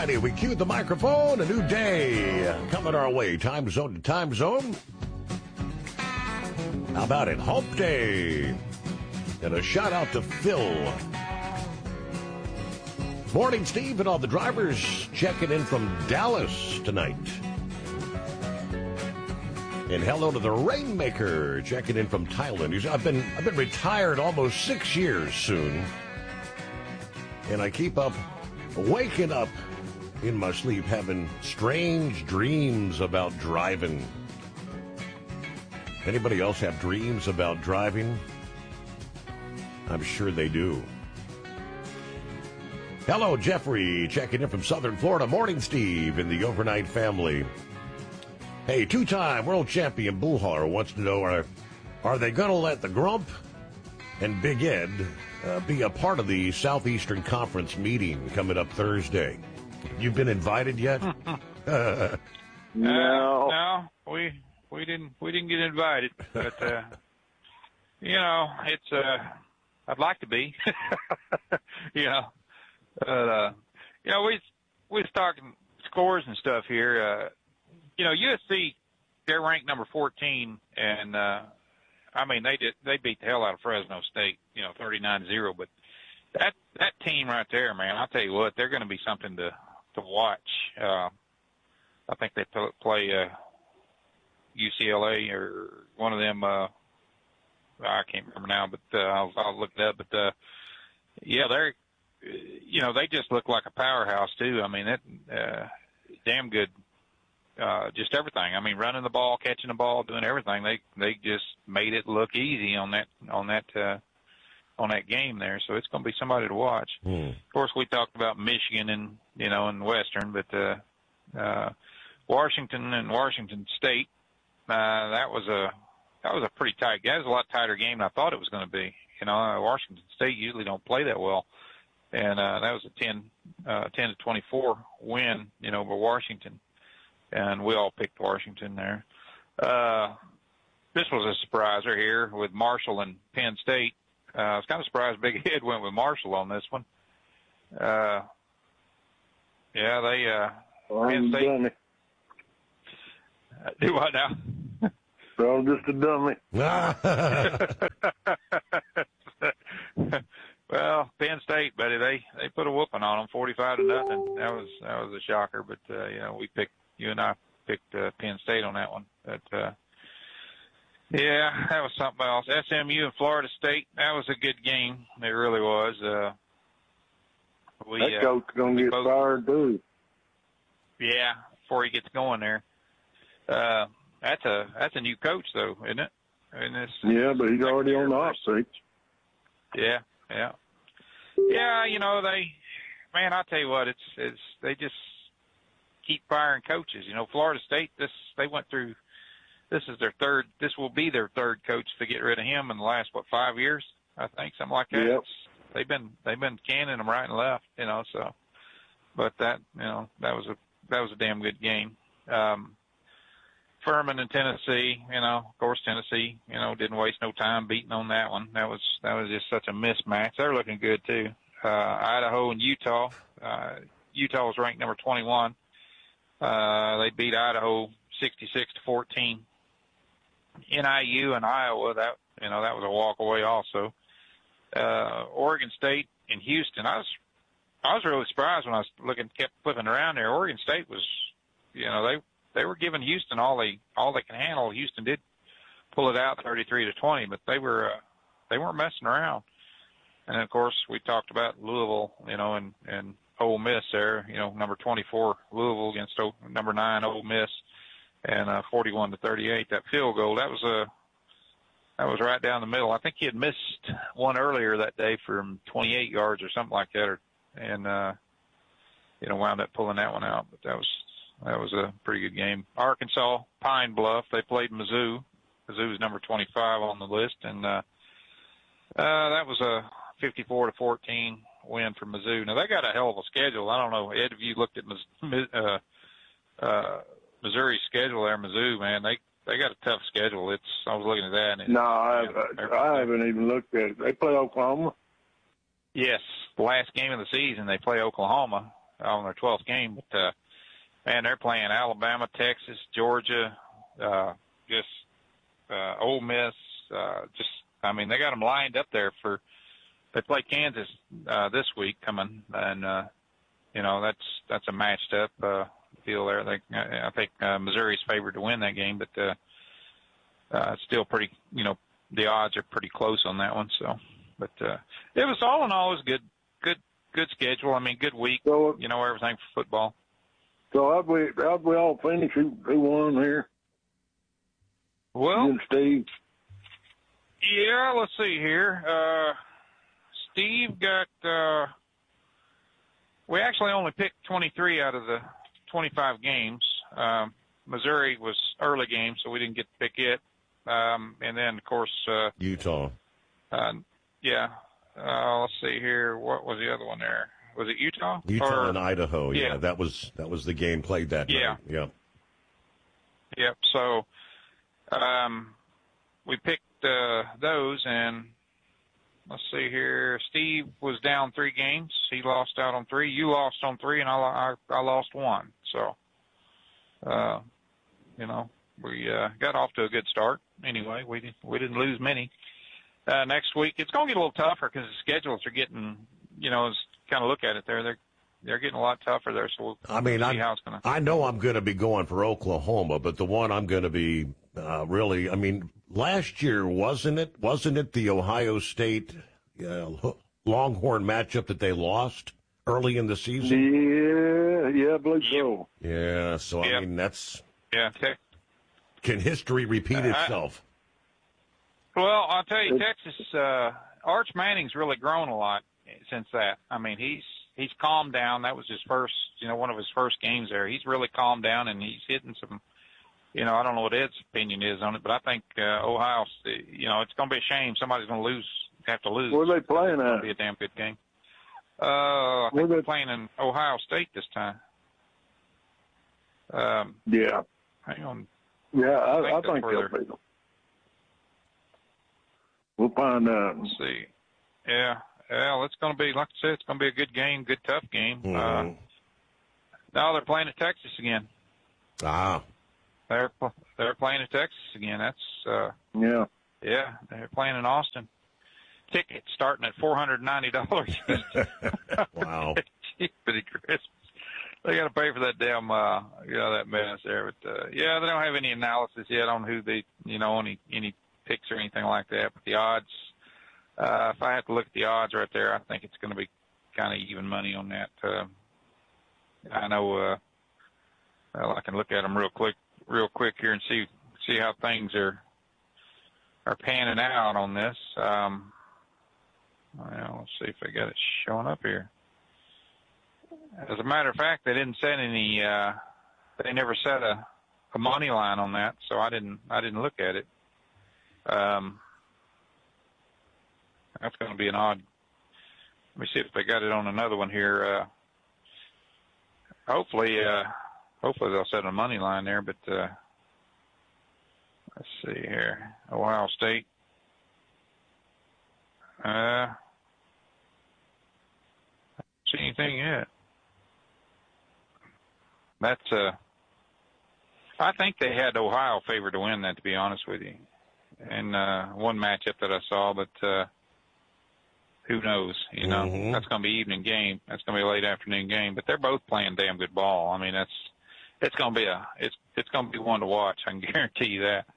righty, we cue the microphone. A new day coming our way. Time zone to time zone. How about it? Hump Day. And a shout out to Phil. Morning, Steve, and all the drivers checking in from Dallas tonight. And hello to the Rainmaker checking in from Thailand. I've been retired almost 6 years soon. And I keep up waking up in my sleep having strange dreams about driving. Anybody else have dreams about driving? I'm sure they do. Hello, Jeffrey, checking in from Southern Florida. Morning, Steve, and the overnight family. Hey, two-time world champion Bull Hauler wants to know, are they going to let the Grump and Big Ed be a part of the Southeastern Conference meeting coming up Thursday? You've been invited yet? No, we didn't get invited, but it's I'd like to be. We was talking scores and stuff here. USC, they're ranked number 14, and they beat the hell out of Fresno State, 39-0. But that team right there, man, I'll tell you what, they're going to be something to watch. I think they play UCLA or one of them. I can't remember now, but I'll look it up. But they're, they just look like a powerhouse too. I mean, that damn good. Just everything. I mean, running the ball, catching the ball, doing everything. They just made it look easy on that game there. So it's going to be somebody to watch. Of course, we talked about Michigan and Western, but Washington and Washington State. That was a pretty tight game. That was a lot tighter game than I thought it was going to be. Washington State usually don't play that well, and that was a 10-24 win. Over Washington. And we all picked Washington there. This was a surpriser here with Marshall and Penn State. I was kind of surprised Big Ed went with Marshall on this one. Penn State. Do what now? Well, I'm just a dummy. Well, Penn State, buddy, they put a whooping on them, 45-0. That was a shocker. But you and I picked Penn State on that one. But, that was something else. SMU and Florida State, that was a good game. It really was. That coach's going to get fired, too. Yeah, before he gets going there. That's a new coach, though, isn't it? But he's already on the hot seat. Yeah. I'll tell you what, they just keep firing coaches. Florida State, this will be their third coach to get rid of him in the last 5 years, I think, something like that. Yep. They've been canning them right and left, so but that was a damn good game. Furman and Tennessee, of course Tennessee, didn't waste no time beating on that one. That was just such a mismatch. They're looking good too. Idaho and Utah. Utah was ranked number 21. They beat Idaho 66-14. NIU and Iowa, that was a walk away also. Oregon State and Houston. I was really surprised when I was kept flipping around there. Oregon State was, they were giving Houston all they can handle. Houston did pull it out 33-20, but they weren't messing around. And of course we talked about Louisville, and Ole Miss there, number 24 Louisville against number 9 Ole Miss, and 41-38. That field goal, that was right down the middle. I think he had missed one earlier that day from 28 yards or something like that, and wound up pulling that one out. But that was a pretty good game. Arkansas, Pine Bluff, they played Mizzou. Mizzou's number 25 on the list, and that was a 54-14 win for Mizzou. Now, they got a hell of a schedule. I don't know, Ed, if you looked at Missouri's schedule there, Mizzou, man, they got a tough schedule. I was looking at that. And I haven't even looked at it. They play Oklahoma? Yes. The last game of the season, they play Oklahoma. on their 12th game. But man, they're playing Alabama, Texas, Georgia, Ole Miss. I mean, they got them lined up there for. They play Kansas this week coming, and that's a matched up deal there. I think Missouri's favored to win that game, but it's still pretty. The odds are pretty close on that one. So, but it was all in all, it was good schedule. I mean, good week. So, everything for football. So how'd we all finish? Who won here? Well, you and Steve. Yeah, let's see here. Steve got. We actually only picked 23 out of the 25 games. Missouri was early game, so we didn't get to pick it. And then, of course, Utah. Yeah. Let's see here. What was the other one there? Was it Utah? Utah and Idaho. Yeah, that was the game played that night. Yeah. Yep. So, we picked those, and let's see here. Steve was down 3 games. He lost out on 3. You lost on 3, and I lost 1. So, we got off to a good start. Anyway, we didn't lose many. Next week it's going to get a little tougher because the schedules are getting, kind of look at it there. They're getting a lot tougher there. So we'll see how it's going to. I know I'm going to be going for Oklahoma, but the one I'm going to be really, I mean, last year wasn't it the Ohio State Longhorn matchup that they lost early in the season? Yeah, I believe so. Yeah, so I mean that's can history repeat itself? Well, I'll tell you, Texas, Arch Manning's really grown a lot since that. I mean, he's calmed down. That was his first, one of his first games there. He's really calmed down, and he's hitting some, I don't know what Ed's opinion is on it, but I think Ohio, it's going to be a shame. Somebody's going to have to lose. Where are they playing at? It's going to be a damn good game. I think they're playing in Ohio State this time. Yeah. Hang on. Yeah, I think they'll beat them. We'll find out. Let's see. Yeah. Well, it's going to be, like I said, it's going to be a good game, good tough game. Mm-hmm. Now they're playing at Texas again. Ah. They're playing at Texas again. That's yeah. Yeah, they're playing in Austin. Tickets starting at $490. Wow. Cheapity Christmas. They got to pay for that damn, that mess there. But they don't have any analysis yet on who they, any picks or anything like that. But the odds, if I have to look at the odds right there, I think it's going to be kind of even money on that. I know. I can look at them real quick here and see how things are panning out on this. Let's see if I got it showing up here. As a matter of fact, they didn't set any. They never set a money line on that, so I didn't look at it. That's going to be an odd. Let me see if they got it on another one here. Hopefully they'll set a money line there. But let's see here, Ohio State. I don't see anything yet. That's I think they had Ohio favored to win that, to be honest with you. And one matchup that I saw, but who knows? Mm-hmm. That's going to be evening game. That's going to be a late afternoon game. But they're both playing damn good ball. I mean, it's going to be it's going to be one to watch. I can guarantee you that.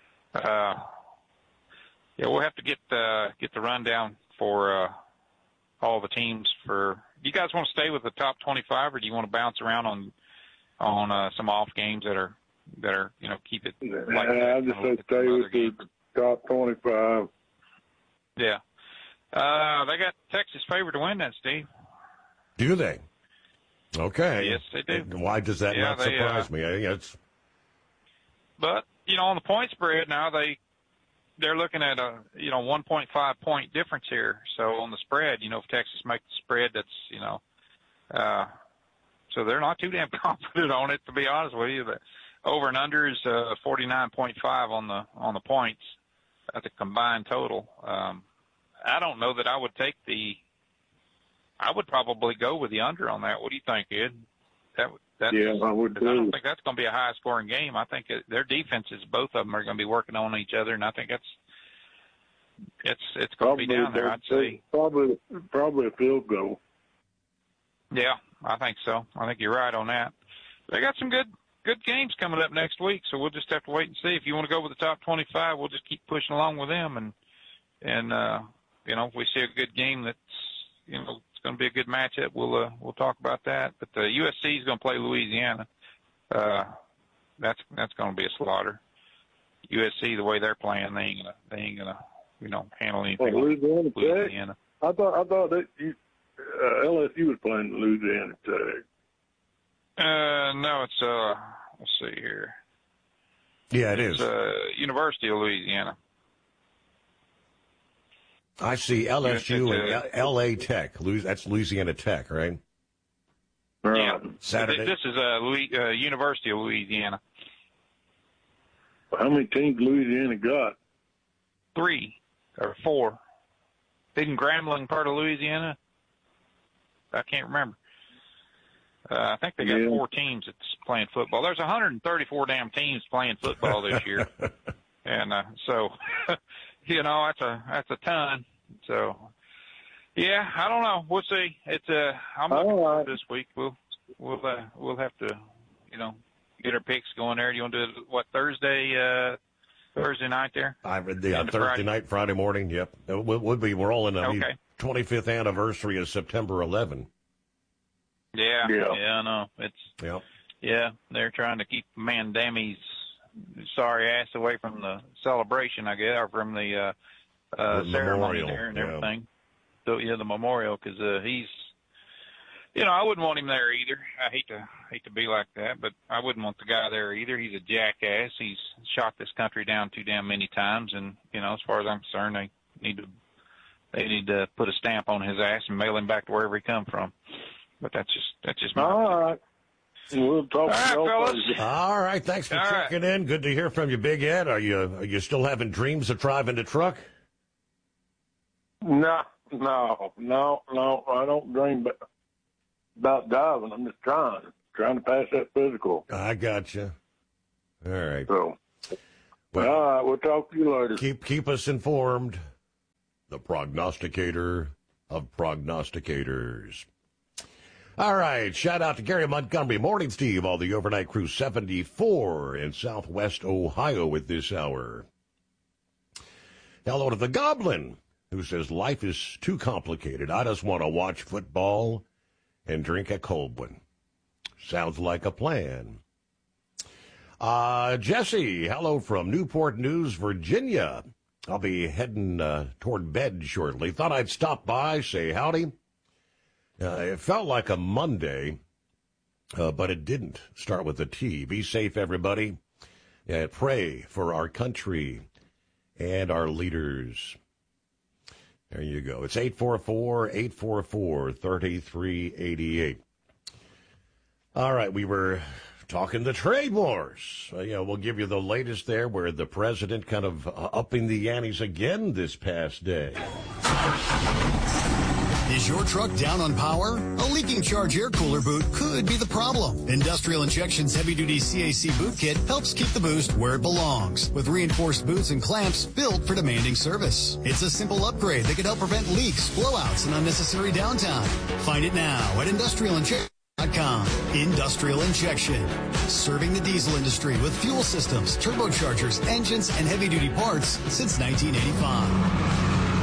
We'll have to get the rundown for all the teams. Do you guys want to stay with the top 25, or do you want to bounce around on some off games that are keep it like that? I just say stay with the top 25. Yeah. They got Texas favored to win that, Steve. Do they? Okay. Yes, they do. Why does that not surprise me? But on the point spread now, they're looking at a 1.5 point difference here. So on the spread, if Texas makes the spread, that's so they're not too damn confident on it, to be honest with you. The over and under is 49.5 on the points at the combined total. I don't know that I would take the I would probably go with the under on that. What do you think, Ed? Yeah, I would too. I don't think that's going to be a high-scoring game. I think their defenses, both of them, are going to be working on each other, and I think it's going to be down there. I'd say probably a field goal. Yeah, I think so. I think you're right on that. They got some good games coming up next week, so we'll just have to wait and see. If you want to go with the top 25, we'll just keep pushing along with them, and if we see a good game that's it's going to be a good matchup, we'll talk about that. But the USC is going to play Louisiana. That's going to be a slaughter. USC, the way they're playing, they ain't gonna handle anything. Louisiana. I thought that LSU was playing Louisiana Tech. No, it's let's see here. Yeah, it is. University of Louisiana. I see LSU and LA Tech. That's Louisiana Tech, right? Yeah. Saturday. This is University of Louisiana. How many teams Louisiana got? 3 or 4. Isn't Grambling part of Louisiana? I can't remember. I think they got 4 teams that's playing football. There's 134 damn teams playing football this year, and so that's a ton. So yeah, I don't know. We'll see. I'm looking forward to this week. We'll have to get our picks going there. Do you want to do it, Thursday night there? I read Thursday night, Friday morning. Yep, we're all in the 25th anniversary of September 11. Yeah, I know. They're trying to keep Mandami's sorry ass away from the celebration, I guess, or from the ceremony there and everything. So the memorial, because he's, I wouldn't want him there either. I hate to be like that, but I wouldn't want the guy there either. He's a jackass. He's shot this country down too damn many times, and as far as I'm concerned, they need to put a stamp on his ass and mail him back to wherever he come from. But that's just my opinion. All right. We'll talk to you fellas. All right. Thanks for checking in. Good to hear from you, Big Ed. Are you still having dreams of driving the truck? No. I don't dream about driving. I'm just trying to pass that physical. I gotcha. All right. So, all right. We'll talk to you later. Keep us informed. The prognosticator of prognosticators. All right, shout out to Gary Montgomery. Morning, Steve. All the overnight crew, 74 in Southwest Ohio at this hour. Hello to the Goblin, who says, life is too complicated. I just want to watch football and drink a cold one. Sounds like a plan. Jesse, hello from Newport News, Virginia. I'll be heading toward bed shortly. Thought I'd stop by, say howdy. It felt like a Monday, but it didn't. Start with a T. Be safe, everybody. Pray for our country and our leaders. There you go. It's 844-844-3388. All right, we were talking the trade wars. We'll give you the latest there, where the president kind of upping the antes again this past day. Is your truck down on power? A leaking charge air cooler boot could be the problem. Industrial Injection's heavy-duty CAC boot kit helps keep the boost where it belongs, with reinforced boots and clamps built for demanding service. It's a simple upgrade that can help prevent leaks, blowouts, and unnecessary downtime. Find it now at industrialinjection.com. Industrial Injection, serving the diesel industry with fuel systems, turbochargers, engines, and heavy-duty parts since 1985.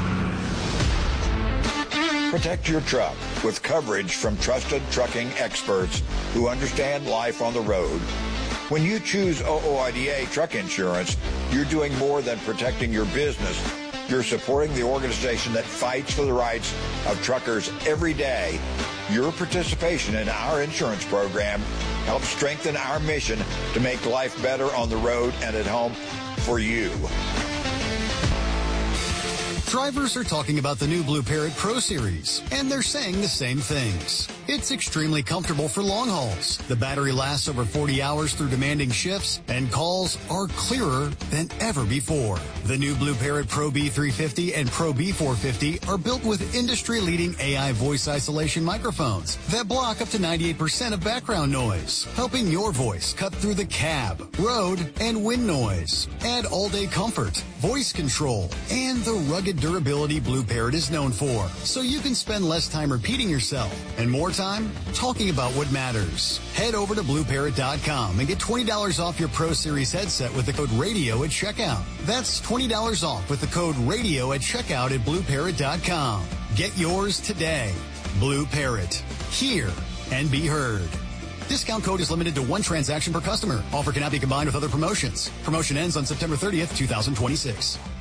Protect your truck with coverage from trusted trucking experts who understand life on the road. When you choose OOIDA truck insurance, you're doing more than protecting your business. You're supporting the organization that fights for the rights of truckers every day. Your participation in our insurance program helps strengthen our mission to make life better on the road and at home for you. Drivers are talking about the new Blue Parrot Pro Series, and they're saying the same things. It's extremely comfortable for long hauls. The battery lasts over 40 hours through demanding shifts, and calls are clearer than ever before. The new Blue Parrot Pro B350 and Pro B450 are built with industry-leading AI voice isolation microphones that block up to 98% of background noise, helping your voice cut through the cab, road, and wind noise. Add all-day comfort, voice control, and the rugged durability Blue Parrot is known for, so you can spend less time repeating yourself and more time talking about what matters. Head over to BlueParrot.com and get $20 off your Pro Series headset with the code RADIO at checkout. That's $20 off with the code RADIO at checkout at BlueParrot.com. Get yours today. Blue Parrot. Hear and be heard. Discount code is limited to one transaction per customer. Offer cannot be combined with other promotions. Promotion ends on September 30th, 2026.